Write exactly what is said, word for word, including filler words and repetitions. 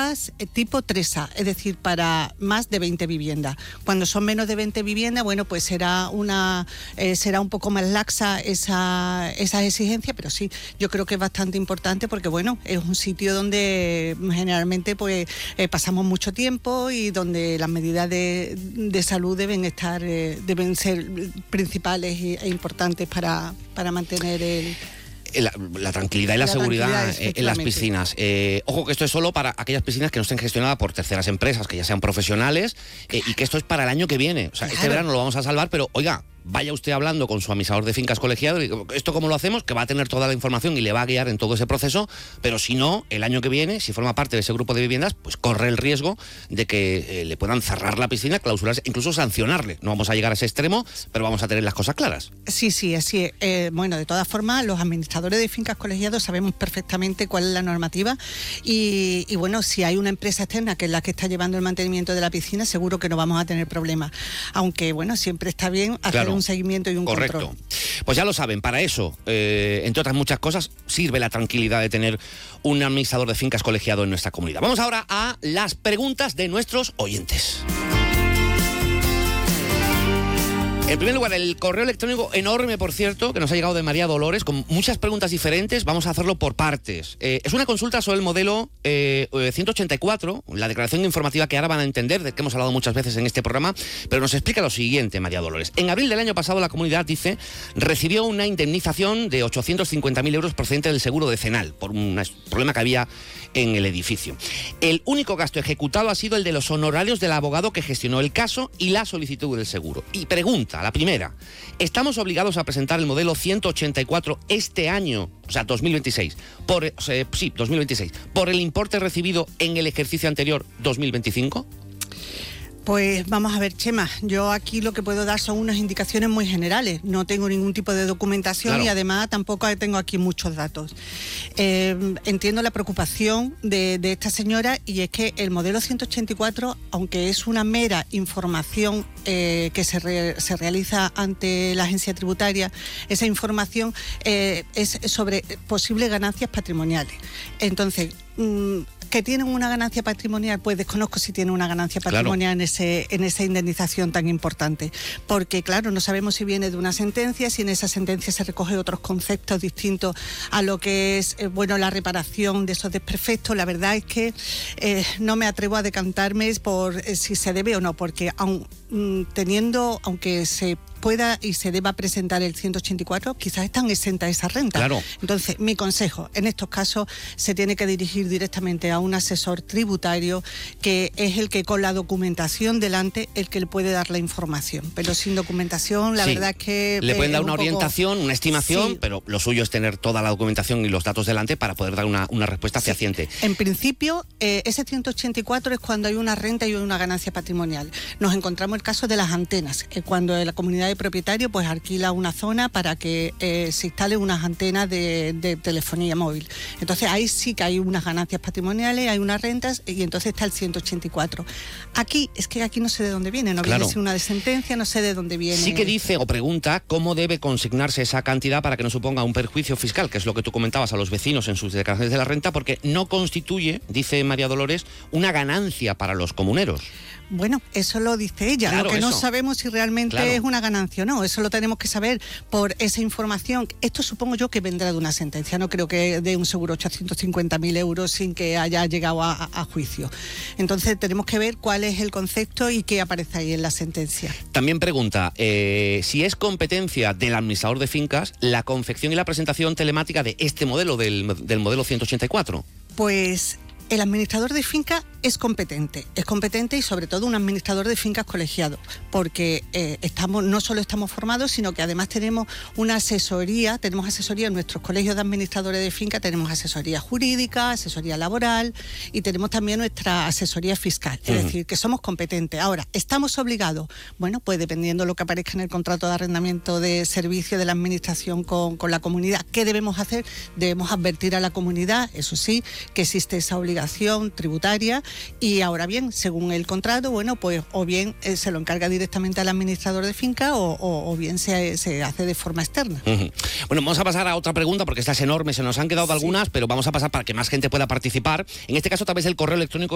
viviendas tipo tres A, es decir, para más de veinte viviendas. Cuando son menos de veinte viviendas, bueno, pues será una eh, será un poco más laxa esa, esas exigencias, pero sí, yo creo que es bastante importante porque, bueno, es un sitio donde generalmente pues eh, pasamos mucho tiempo y donde las medidas de, de salud deben estar, eh, deben ser principales e, e importantes para, para mantener el... La, la tranquilidad y la, la seguridad en las piscinas. Eh, ojo que esto es solo para aquellas piscinas que no estén gestionadas por terceras empresas, que ya sean profesionales, eh, y que esto es para el año que viene. O sea, claro. Este verano lo vamos a salvar, pero oiga, vaya usted hablando con su administrador de fincas colegiado y esto cómo lo hacemos, que va a tener toda la información y le va a guiar en todo ese proceso, pero si no, el año que viene, si forma parte de ese grupo de viviendas, pues corre el riesgo de que eh, le puedan cerrar la piscina, clausurarse, incluso sancionarle. No vamos a llegar a ese extremo, pero vamos a tener las cosas claras. Sí, sí, así es. Eh, bueno, de todas formas, los administradores de fincas colegiados sabemos perfectamente cuál es la normativa y, y bueno, si hay una empresa externa que es la que está llevando el mantenimiento de la piscina, seguro que no vamos a tener problemas. Aunque, bueno, siempre está bien hacer claro. un seguimiento y un Correcto. control. Pues ya lo saben, para eso, eh, entre otras muchas cosas, sirve la tranquilidad de tener un administrador de fincas colegiado en nuestra comunidad. Vamos ahora a las preguntas de nuestros oyentes. En primer lugar, el correo electrónico enorme, por cierto, que nos ha llegado de María Dolores, con muchas preguntas diferentes. Vamos a hacerlo por partes. Eh, es una consulta sobre el modelo eh, ciento ochenta y cuatro, la declaración informativa que ahora van a entender, de que hemos hablado muchas veces en este programa, pero nos explica lo siguiente, María Dolores. En abril del año pasado, la comunidad, dice, recibió una indemnización de ochocientos cincuenta mil euros procedente del seguro decenal, por un problema que había en el edificio. El único gasto ejecutado ha sido el de los honorarios del abogado que gestionó el caso y la solicitud del seguro. Y pregunta, la primera, ¿estamos obligados a presentar el modelo ciento ochenta y cuatro este año, o sea, dos mil veintiséis, por, eh, sí, dos mil veintiséis, por el importe recibido en el ejercicio anterior, dos mil veinticinco? Pues vamos a ver, Chema, yo aquí lo que puedo dar son unas indicaciones muy generales. No tengo ningún tipo de documentación claro. y además tampoco tengo aquí muchos datos. Eh, entiendo la preocupación de, de esta señora y es que el modelo ciento ochenta y cuatro, aunque es una mera información eh, que se, re, se realiza ante la agencia tributaria, esa información eh, es sobre posibles ganancias patrimoniales. Entonces, mmm, ¿que tienen una ganancia patrimonial? Pues desconozco si tienen una ganancia patrimonial claro. en ese en esa indemnización tan importante. Porque, claro, no sabemos si viene de una sentencia, si en esa sentencia se recoge otros conceptos distintos a lo que es, eh, bueno, la reparación de esos desperfectos. La verdad es que eh, no me atrevo a decantarme por eh, si se debe o no, porque aun mm, teniendo, aunque se pueda y se deba presentar el ciento ochenta y cuatro, quizás están exentas esa renta. Claro. Entonces, mi consejo, en estos casos se tiene que dirigir directamente a un asesor tributario que es el que con la documentación delante, el que le puede dar la información. Pero sin documentación, la sí. verdad es que... Le pueden dar una un orientación, poco... una estimación, sí. pero lo suyo es tener toda la documentación y los datos delante para poder dar una, una respuesta sí. fehaciente. En principio, eh, ese ciento ochenta y cuatro es cuando hay una renta y una ganancia patrimonial. Nos encontramos el caso de las antenas, eh, cuando la comunidad de propietario pues alquila una zona para que eh, se instalen unas antenas de, de telefonía móvil. Entonces ahí sí que hay unas ganancias patrimoniales, hay unas rentas y entonces está el ciento ochenta y cuatro. Aquí, es que aquí no sé de dónde viene, no claro. viene si una de sentencia, no sé de dónde viene. Sí que dice o pregunta cómo debe consignarse esa cantidad para que no suponga un perjuicio fiscal, que es lo que tú comentabas a los vecinos en sus declaraciones de la renta, porque no constituye, dice María Dolores, una ganancia para los comuneros. Bueno, eso lo dice ella, claro, lo que eso. no sabemos si realmente claro. es una ganancia o no, eso lo tenemos que saber por esa información. Esto supongo yo que vendrá de una sentencia, no creo que de un seguro ochocientos cincuenta mil euros sin que haya llegado a, a juicio. Entonces tenemos que ver cuál es el concepto y qué aparece ahí en la sentencia. También pregunta, eh, si es competencia del administrador de fincas la confección y la presentación telemática de este modelo, del, del modelo ciento ochenta y cuatro. Pues... el administrador de finca es competente, es competente y sobre todo un administrador de fincas colegiado, porque eh, estamos, no solo estamos formados, sino que además tenemos una asesoría, tenemos asesoría en nuestros colegios de administradores de finca, tenemos asesoría jurídica, asesoría laboral y tenemos también nuestra asesoría fiscal, es uh-huh. decir, que somos competentes. Ahora, ¿estamos obligados? Bueno, pues dependiendo de lo que aparezca en el contrato de arrendamiento de servicio de la administración con, con la comunidad, ¿qué debemos hacer? Debemos advertir a la comunidad, eso sí, que existe esa obligación tributaria y ahora bien, según el contrato, bueno, pues o bien eh, se lo encarga directamente al administrador de finca o, o, o bien se, se hace de forma externa. Uh-huh. Bueno, vamos a pasar a otra pregunta porque esta es enorme, se nos han quedado sí. algunas, pero vamos a pasar para que más gente pueda participar. En este caso, tal vez el correo electrónico